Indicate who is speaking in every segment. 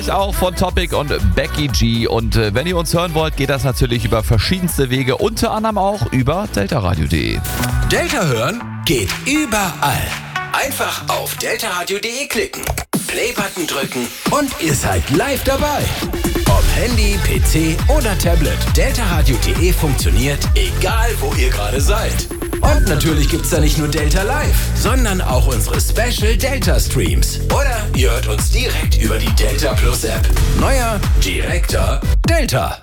Speaker 1: Auch von Topic und Becky G. Und wenn ihr uns hören wollt, geht das natürlich über verschiedenste Wege, unter anderem auch über deltaradio.de.
Speaker 2: Delta hören geht überall. Einfach auf deltaradio.de klicken, Play-Button drücken und ihr seid live dabei. Ob Handy, PC oder Tablet, deltaradio.de funktioniert, egal wo ihr gerade seid. Und natürlich gibt's da nicht nur Delta Live, sondern auch unsere Special Delta Streams. Oder ihr hört uns direkt über die Delta Plus App. Neuer, direkter Delta.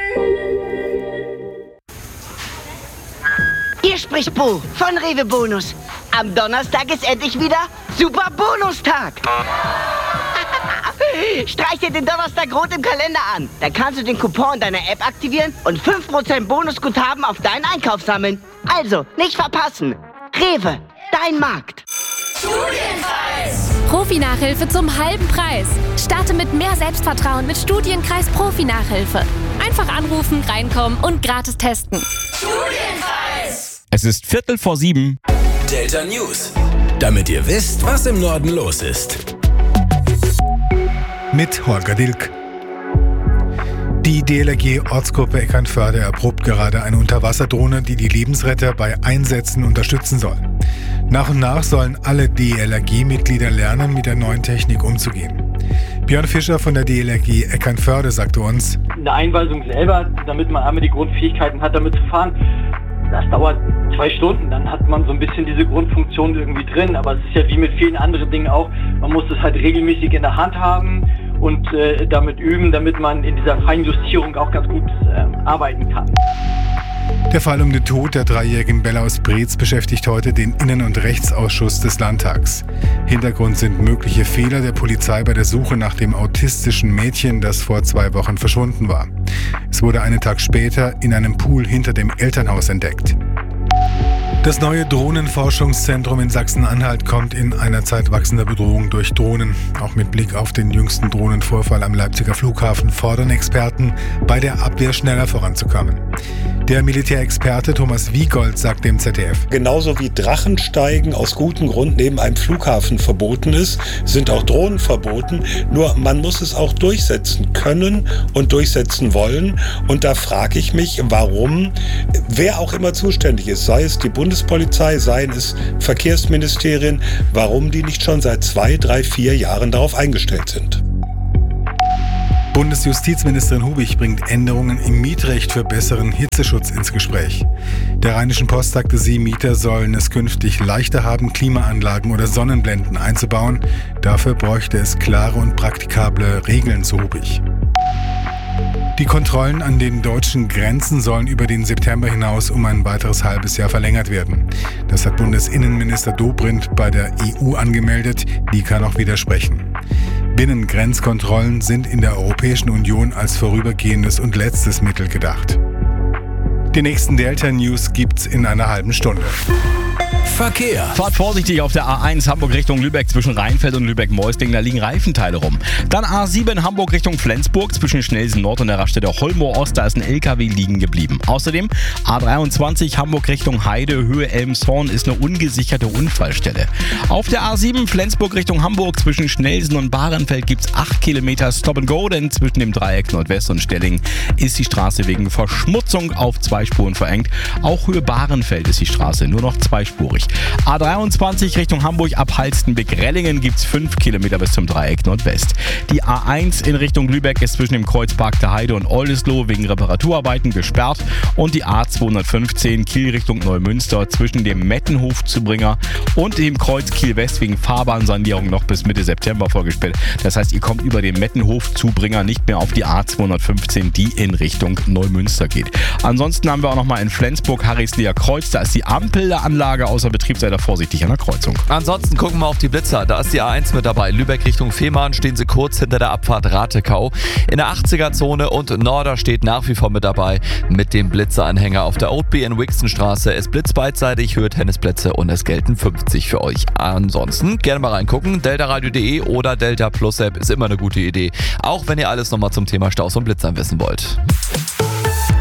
Speaker 3: Hier spricht Bo von Rewe Bonus. Am Donnerstag ist endlich wieder Super Bonustag. Streich dir den Donnerstag rot im Kalender an. Da kannst du den Coupon deiner App aktivieren und 5% Bonusguthaben auf deinen Einkauf sammeln. Also, nicht verpassen. Rewe, dein Markt.
Speaker 4: Studienkreis. Profi-Nachhilfe zum halben Preis. Starte mit mehr Selbstvertrauen mit Studienkreis Profi-Nachhilfe. Einfach anrufen, reinkommen und gratis testen. Studienkreis.
Speaker 1: Es ist 6:45.
Speaker 2: Delta News. Damit ihr wisst, was im Norden los ist.
Speaker 5: Mit Holger Dilk. Die DLRG-Ortsgruppe Eckernförde erprobt gerade eine Unterwasserdrohne, die die Lebensretter bei Einsätzen unterstützen soll. Nach und nach sollen alle DLRG-Mitglieder lernen, mit der neuen Technik umzugehen. Björn Fischer von der DLRG Eckernförde sagte uns:
Speaker 6: In der Einweisung selber, damit man einmal die Grundfähigkeiten hat, damit zu fahren, das dauert 2 Stunden, dann hat man so ein bisschen diese Grundfunktion irgendwie drin, aber es ist ja wie mit vielen anderen Dingen auch, man muss es halt regelmäßig in der Hand haben und damit üben, damit man in dieser Feinjustierung auch ganz gut arbeiten kann.
Speaker 5: Der Fall um den Tod der 3-jährigen Bella aus Breetz beschäftigt heute den Innen- und Rechtsausschuss des Landtags. Hintergrund sind mögliche Fehler der Polizei bei der Suche nach dem autistischen Mädchen, das vor 2 Wochen verschwunden war. Es wurde einen Tag später in einem Pool hinter dem Elternhaus entdeckt. Das neue Drohnenforschungszentrum in Sachsen-Anhalt kommt in einer Zeit wachsender Bedrohung durch Drohnen. Auch mit Blick auf den jüngsten Drohnenvorfall am Leipziger Flughafen fordern Experten, bei der Abwehr schneller voranzukommen. Der Militärexperte Thomas Wiegold sagt dem ZDF:
Speaker 7: Genauso wie Drachensteigen aus gutem Grund neben einem Flughafen verboten ist, sind auch Drohnen verboten. Nur man muss es auch durchsetzen können und durchsetzen wollen. Und da frage ich mich, warum, wer auch immer zuständig ist, sei es die Bundespolizei, seien es Verkehrsministerien, warum die nicht schon seit 2, 3, 4 Jahren darauf eingestellt sind.
Speaker 5: Bundesjustizministerin Hubig bringt Änderungen im Mietrecht für besseren Hitzeschutz ins Gespräch. Der Rheinischen Post sagte sie, Mieter sollen es künftig leichter haben, Klimaanlagen oder Sonnenblenden einzubauen. Dafür bräuchte es klare und praktikable Regeln, so Hubig. Die Kontrollen an den deutschen Grenzen sollen über den September hinaus um ein weiteres halbes Jahr verlängert werden. Das hat Bundesinnenminister Dobrindt bei der EU angemeldet. Die kann auch widersprechen. Binnengrenzkontrollen sind in der Europäischen Union als vorübergehendes und letztes Mittel gedacht. Die nächsten Delta News gibt's in einer halben Stunde.
Speaker 2: Verkehr.
Speaker 1: Fahrt vorsichtig auf der A1 Hamburg Richtung Lübeck zwischen Rheinfeld und Lübeck-Meusting, da liegen Reifenteile rum. Dann A7 Hamburg Richtung Flensburg zwischen Schnelsen Nord und der Raststätte Holmoor Ost, da ist ein LKW liegen geblieben. Außerdem A23 Hamburg Richtung Heide, Höhe Elmshorn ist eine ungesicherte Unfallstelle. Auf der A7 Flensburg Richtung Hamburg zwischen Schnelsen und Bahrenfeld gibt's 8 Kilometer Stop and Go, denn zwischen dem Dreieck Nordwest und Stellingen ist die Straße wegen Verschmutzung auf 2 Spuren verengt. Auch Höhe Bahrenfeld ist die Straße nur noch zweispurig. A23 Richtung Hamburg ab Halstenbeck-Rellingen gibt es 5 Kilometer bis zum Dreieck Nordwest. Die A1 in Richtung Lübeck ist zwischen dem Kreuzpark der Heide und Oldesloe wegen Reparaturarbeiten gesperrt. Und die A215 Kiel Richtung Neumünster zwischen dem Mettenhof-Zubringer und dem Kreuz Kiel-West wegen Fahrbahnsanierung noch bis Mitte September vorgesperrt. Das heißt, ihr kommt über den Mettenhof-Zubringer nicht mehr auf die A215, die in Richtung Neumünster geht. Ansonsten haben wir auch nochmal in Flensburg Harrislier Kreuz. Da ist die Ampel der Anlage außer Betrieb, seid ihr vorsichtig an der Kreuzung. Ansonsten gucken wir auf die Blitzer. Da ist die A1 mit dabei. Lübeck Richtung Fehmarn stehen sie kurz hinter der Abfahrt Ratekau. In der 80er-Zone und Norder steht nach wie vor mit dabei mit dem Blitzeranhänger auf der Oatby in Wixenstraße. Es blitzt beidseitig, Höhe Tennisplätze und es gelten 50 für euch. Ansonsten gerne mal reingucken. deltaradio.de oder Delta Plus App ist immer eine gute Idee. Auch wenn ihr alles nochmal zum Thema Staus und Blitzern wissen wollt.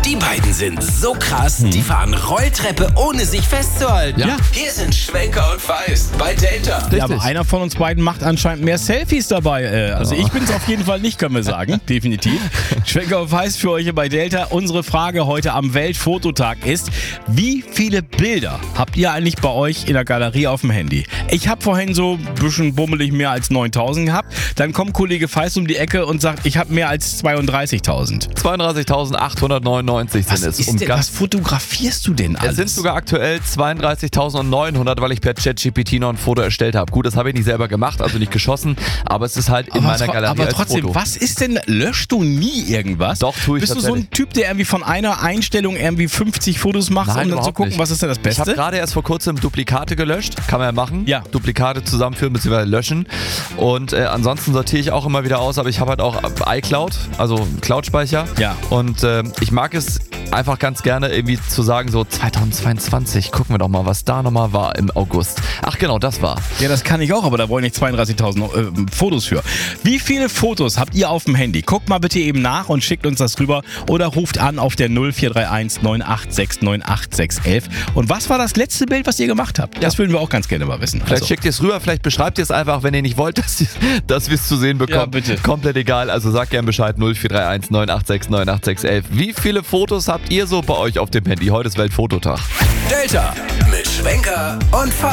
Speaker 2: Die beiden sind so krass, die fahren Rolltreppe, ohne sich festzuhalten.
Speaker 1: Ja.
Speaker 2: Hier sind Schwenker und Feist bei Delta.
Speaker 1: Ja, aber einer von uns beiden macht anscheinend mehr Selfies dabei. Also ich bin es auf jeden Fall nicht, können wir sagen. Definitiv. Schwenker und Feist für euch hier bei Delta. Unsere Frage heute am Weltfototag ist, wie viele Bilder habt ihr eigentlich bei euch in der Galerie auf dem Handy? Ich habe vorhin so ein bisschen bummelig mehr als 9.000 gehabt. Dann kommt Kollege Feist um die Ecke und sagt, ich habe mehr als 32.000.
Speaker 8: 32.899 sind es.
Speaker 1: Was fotografierst du denn alles?
Speaker 8: Es sind sogar aktuell 32.900, weil ich per ChatGPT noch ein Foto erstellt habe. Gut, das habe ich nicht selber gemacht, also nicht geschossen, aber es ist halt in meiner Galerie
Speaker 1: aber trotzdem,
Speaker 8: als Foto.
Speaker 1: was ist denn, löschst du nie irgendwas?
Speaker 8: Doch, tue ich
Speaker 1: Bist du so ein Typ, der irgendwie von einer Einstellung irgendwie 50 Fotos macht,
Speaker 8: Nein,
Speaker 1: um dann zu gucken,
Speaker 8: nicht.
Speaker 1: was ist denn das
Speaker 8: Ich
Speaker 1: Beste?
Speaker 8: habe gerade erst vor kurzem Duplikate gelöscht, kann man ja machen.
Speaker 1: Ja.
Speaker 8: Duplikate zusammenführen bzw. löschen. Und ansonsten sortiere ich auch immer wieder aus, aber ich habe halt auch iCloud, also Cloud-Speicher.
Speaker 1: Ja.
Speaker 8: Und ich mag es einfach ganz gerne irgendwie zu sagen, so 2022, gucken wir doch mal, was da nochmal war im August. Ach genau, das war.
Speaker 1: Ja, das kann ich auch, aber da brauche ich nicht 32.000 Fotos für. Wie viele Fotos habt ihr auf dem Handy? Guckt mal bitte eben nach und schickt uns das rüber oder ruft an auf der 0431 986 98611. Und was war das letzte Bild, was ihr gemacht habt? Das würden wir auch ganz gerne mal wissen.
Speaker 8: Vielleicht schickt ihr es rüber, vielleicht beschreibt ihr es einfach, wenn ihr nicht wollt, dass wir es zu sehen bekommen.
Speaker 1: Ja, bitte.
Speaker 8: Komplett egal, also sagt gerne Bescheid, 0431 986 98611. Wie viele Fotos habt ihr so bei euch auf dem Handy? Heute ist Weltfototag.
Speaker 2: Delta mit Schwenker und Feist.